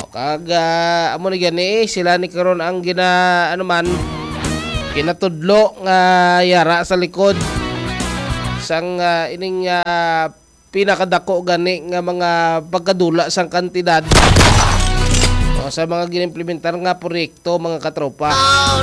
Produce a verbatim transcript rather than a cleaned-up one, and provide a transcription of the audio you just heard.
kag uh, amo ni gani sila ni karon ang gina ano man kinatudlo nga yara sa likod sang uh, ining uh, pinakadako gani nga mga pagkadula sang kantidad o, sa mga ginimplementar nga proyekto mga katropa.